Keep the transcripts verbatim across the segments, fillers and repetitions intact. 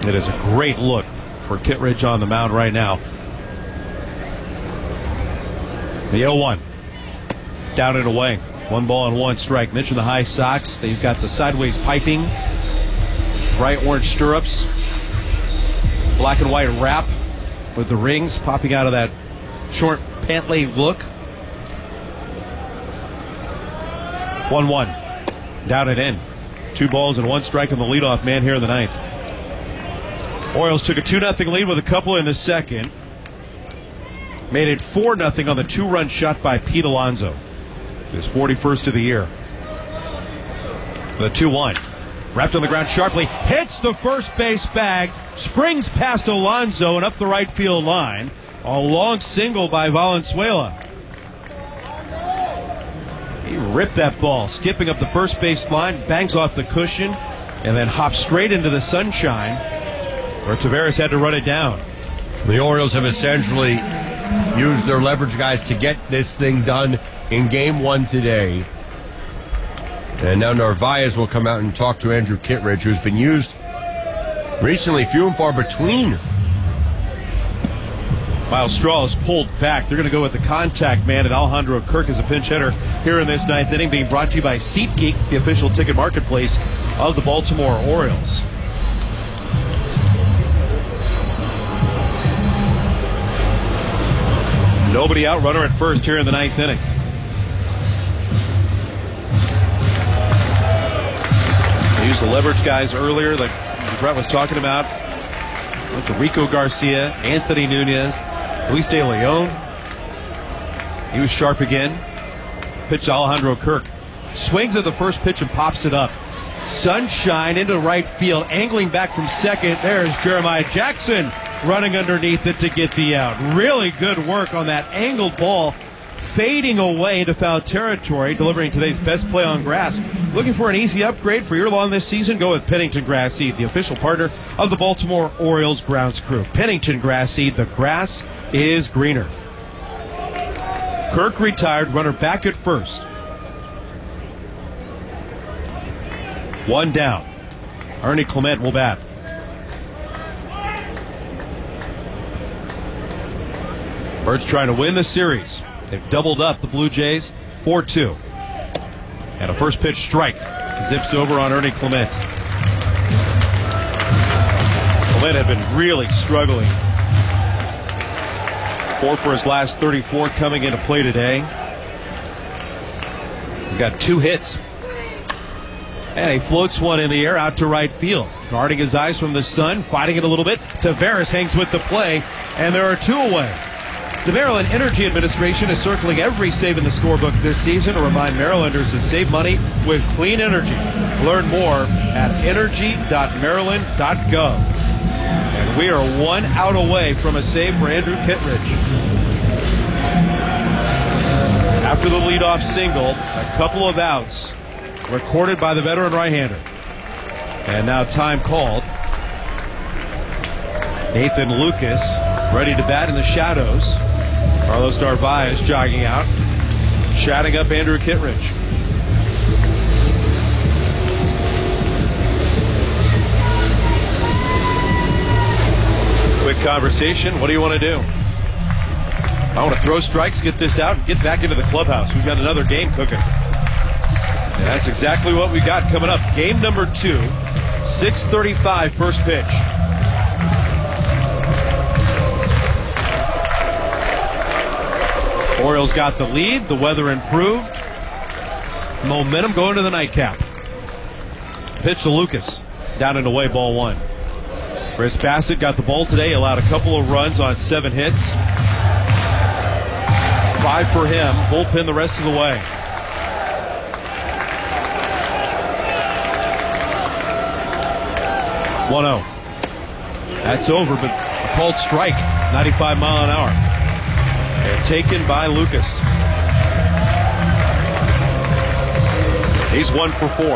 It is a great look for Kittredge on the mound right now. The oh one. Down and away. One ball and one strike. Mentioned the high socks. They've got the sideways piping. Bright orange stirrups. Black and white wrap with the rings popping out of that short pant leg look. one one. Down and in. Two balls and one strike on the leadoff man here in the ninth. Orioles took a two nothing lead with a couple in the second. Made it four nothing on the two-run shot by Pete Alonso. His forty-first of the year. The two one. Wrapped on the ground sharply. Hits the first base bag. Springs past Alonso and up the right field line. A long single by Valenzuela. He ripped that ball, skipping up the first base line, bangs off the cushion, and then hops straight into the sunshine, where Taveras had to run it down. The Orioles have essentially used their leverage guys to get this thing done in game one today. And now Narvaez will come out and talk to Andrew Kittredge, who's been used recently few and far between. Miles Straw is pulled back. They're going to go with the contact man, and Alejandro Kirk is a pinch hitter here in this ninth inning, being brought to you by SeatGeek, the official ticket marketplace of the Baltimore Orioles. Nobody out, runner at first here in the ninth inning. They used the leverage guys earlier, like Brett was talking about. Went to Rico Garcia, Anthony Nunez, Luis De Leon. He was sharp again. Pitch to Alejandro Kirk. Swings at the first pitch and pops it up. Sunshine into right field, angling back from second. There's Jeremiah Jackson running underneath it to get the out. Really good work on that angled ball, fading away to foul territory, delivering today's best play on grass. Looking for an easy upgrade for your lawn this season? Go with Pennington Grass Seed, the official partner of the Baltimore Orioles grounds crew. Pennington Grass Seed, the grass is greener. Kirk retired, runner back at first. One down. Ernie Clement will bat. Birds trying to win the series. They've doubled up the Blue Jays, four two. And a first pitch strike zips over on Ernie Clement. Clement had been really struggling. Four for his last thirty-four coming into play today. He's got two hits. And he floats one in the air out to right field. Guarding his eyes from the sun, fighting it a little bit. Taveras hangs with the play, and there are two away. The Maryland Energy Administration is circling every save in the scorebook this season to remind Marylanders to save money with clean energy. Learn more at energy dot maryland dot gov. And we are one out away from a save for Andrew Kittredge. After the leadoff single, a couple of outs recorded by the veteran right-hander. And now time called. Nathan Lucas ready to bat in the shadows. Carlos Narvaez jogging out, chatting up Andrew Kittredge. Quick conversation. What do you want to do? I want to throw strikes, get this out, and get back into the clubhouse. We've got another game cooking. And that's exactly what we got coming up. Game number two, six thirty-five first pitch. Orioles got the lead. The weather improved. Momentum going to the nightcap. Pitch to Lucas. Down and away, ball one. Chris Bassett got the ball today. Allowed a couple of runs on seven hits. Five for him. Bullpen the rest of the way. one oh. That's over, but a called strike. ninety-five mile an hour. And taken by Lucas. He's one for four.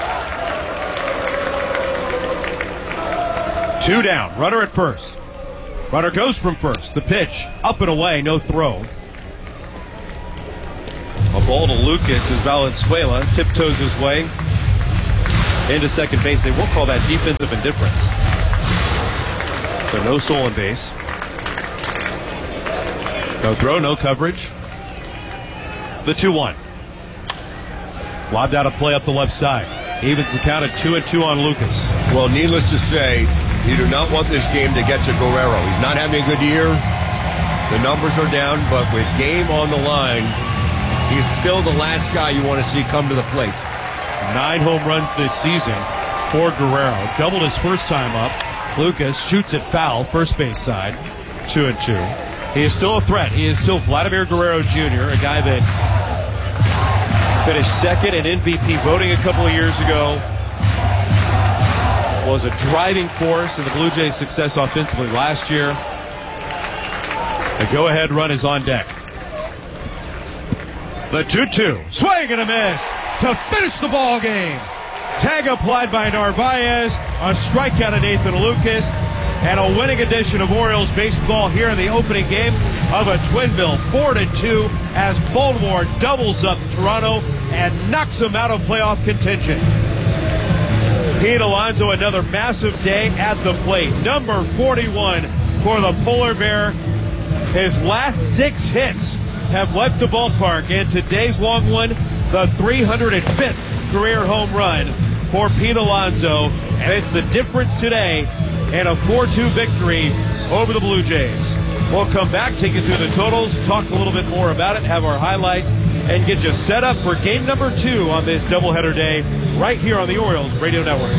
Two down. Runner at first. Runner goes from first. The pitch. Up and away. No throw. A ball to Lucas as Valenzuela tiptoes his way into second base. They will call that defensive indifference. So no stolen base. No throw, no coverage. The two one. Lobbed out a play up the left side. Evens the count at two and two on Lucas. Well, needless to say, you do not want this game to get to Guerrero. He's not having a good year. The numbers are down, but with game on the line, he's still the last guy you want to see come to the plate. Nine home runs this season for Guerrero. Doubled his first time up. Lucas shoots it foul, first base side, two and two. He is still a threat. He is still Vladimir Guerrero Junior, a guy that finished second in M V P voting a couple of years ago. Was a driving force in the Blue Jays' success offensively last year. The go-ahead run is on deck. The two two. Swing and a miss to finish the ball game. Tag applied by Narvaez. A strikeout of Nathan Lucas. And a winning edition of Orioles baseball here in the opening game of a twin bill. four to two as Baltimore doubles up Toronto and knocks them out of playoff contention. Pete Alonso, another massive day at the plate. Number forty-one for the Polar Bear. His last six hits have left the ballpark, and today's long one, the three hundred fifth career home run for Pete Alonso, and it's the difference today in a four two victory over the Blue Jays. We'll come back, take you through the totals, talk a little bit more about it, have our highlights, and get you set up for game number two on this doubleheader day right here on the Orioles Radio Network.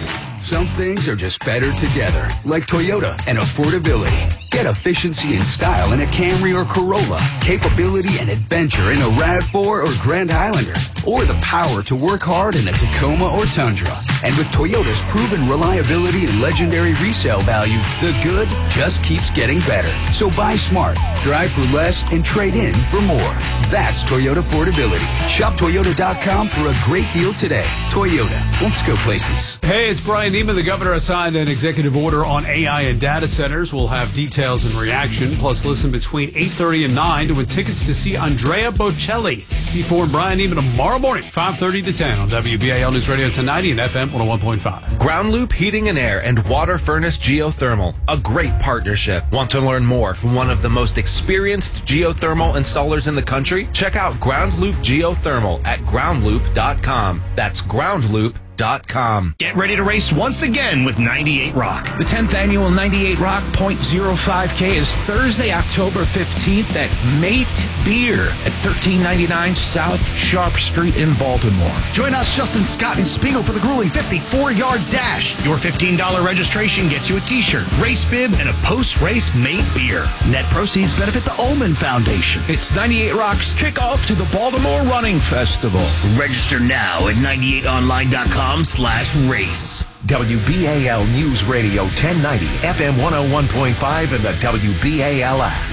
Some things are just better together, like Toyota and affordability. Get efficiency and style in a Camry or Corolla, capability and adventure in a RAV four or Grand Highlander, or the power to work hard in a Tacoma or Tundra. And with Toyota's proven reliability and legendary resale value, the good just keeps getting better. So buy smart, drive for less, and trade in for more. That's Toyota affordability. Shop Toyota dot com for a great deal today. Toyota, let's go places. Hey, it's Brian Neiman. The governor assigned an executive order on A I and data centers. We'll have details and reaction. Plus, listen between eight thirty and nine to win tickets to see Andrea Bocelli. C four and Brian Neiman tomorrow morning, five thirty to ten on W B A L News Radio ten ninety and F M one oh one point five. Ground Loop Heating and Air and Water Furnace Geothermal. A great partnership. Want to learn more from one of the most experienced geothermal installers in the country? Check out Ground Loop Geothermal at ground loop dot com. That's ground loop dot com. Get ready to race once again with ninety-eight Rock. The tenth annual ninety-eight Rock point oh five K is Thursday, October fifteenth at Mate Beer at thirteen ninety-nine South Sharp Street in Baltimore. Join us, Justin Scott and Spiegel, for the grueling fifty-four yard dash. Your fifteen dollars registration gets you a t-shirt, race bib, and a post-race Mate Beer. Net proceeds benefit the Ullman Foundation. It's ninety-eight Rock's kickoff to the Baltimore Running Festival. Register now at ninety-eight online dot com slash race. W B A L News Radio ten ninety, F M one oh one point five, and the W B A L app.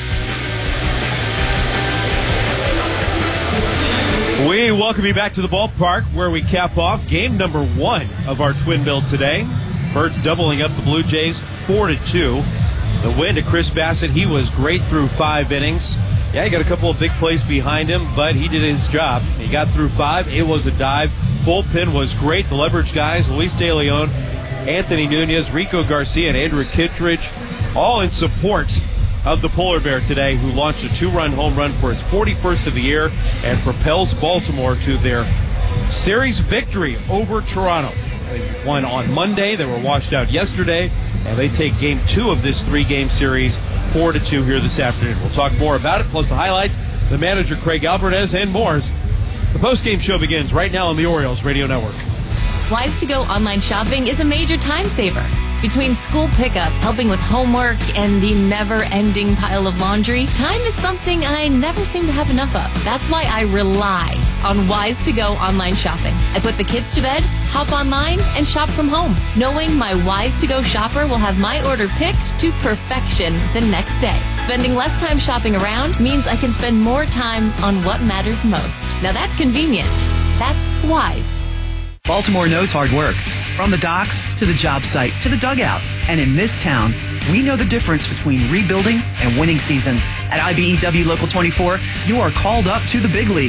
We welcome you back to the ballpark where we cap off game number one of our twin bill today. Birds doubling up the Blue Jays four to two. The win to Chris Bassett. He was great through five innings. Yeah, he got a couple of big plays behind him, but he did his job. He got through five. It was a dive. Bullpen was great. The leverage guys, Luis De Leon, Anthony Nunez, Rico Garcia, and Andrew Kittredge, all in support of the Polar Bear today, who launched a two-run home run for his forty-first of the year and propels Baltimore to their series victory over Toronto. They won on Monday. They were washed out yesterday, and they take game two of this three-game series, four to two here this afternoon. We'll talk more about it, plus the highlights, the manager Craig Alvarez, and more. The post-game show begins right now on the Orioles Radio Network. Wise to Go online shopping is a major time saver. Between school pickup, helping with homework, and the never-ending pile of laundry, time is something I never seem to have enough of. That's why I rely on Wise to Go online shopping. I put the kids to bed, hop online, and shop from home, knowing my Wise to Go shopper will have my order picked to perfection the next day. Spending less time shopping around means I can spend more time on what matters most. Now that's convenient. That's Wise. Baltimore knows hard work. From the docks to the job site to the dugout. And in this town, we know the difference between rebuilding and winning seasons. At I B E W Local twenty-four, you are called up to the big leagues.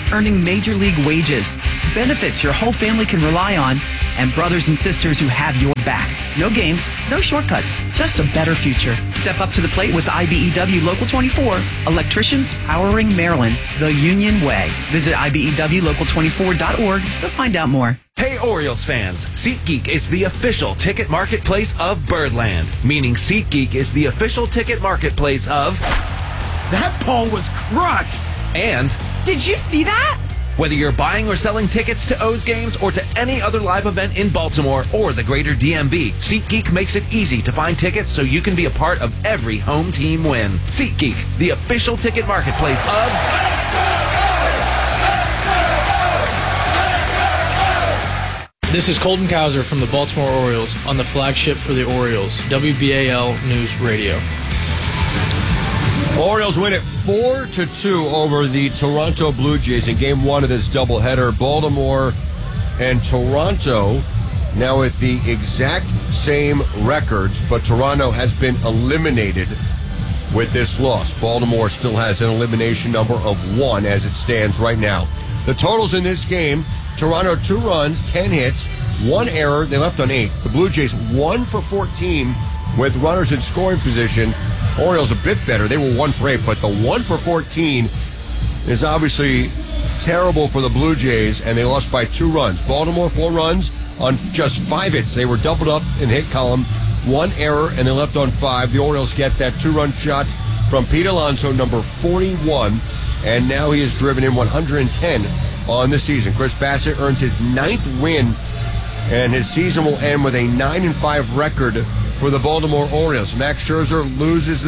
earning major league wages, benefits your whole family can rely on, and brothers and sisters who have your back. No games, no shortcuts, just a better future. Step up to the plate with I B E W Local twenty-four, electricians powering Maryland the Union way. Visit I B E W local twenty-four dot org to find out more. Hey Orioles fans, SeatGeek is the official ticket marketplace of Birdland, meaning SeatGeek is the official ticket marketplace of... That ball was crushed! And... Did you see that? Whether you're buying or selling tickets to O's games or to any other live event in Baltimore or the greater D M V, SeatGeek makes it easy to find tickets so you can be a part of every home team win. SeatGeek, the official ticket marketplace of... This is Colton Cowser from the Baltimore Orioles on the flagship for the Orioles, W B A L News Radio. Orioles win it four to two over the Toronto Blue Jays in game one of this doubleheader. Baltimore and Toronto now with the exact same records, but Toronto has been eliminated with this loss. Baltimore still has an elimination number of one as it stands right now. The totals in this game, Toronto two runs, ten hits, one error. They left on eight. The Blue Jays one for fourteen with runners in scoring position. Orioles a bit better. They were one for eight, but the one for fourteen is obviously terrible for the Blue Jays, and they lost by two runs. Baltimore, four runs on just five hits. They were doubled up in the hit column. One error, and they left on five. The Orioles get that two-run shot from Pete Alonso, number forty-one, and now he has driven in one hundred ten on the season. Chris Bassitt earns his ninth win, and his season will end with a nine and five record for the Baltimore Orioles. Max Scherzer loses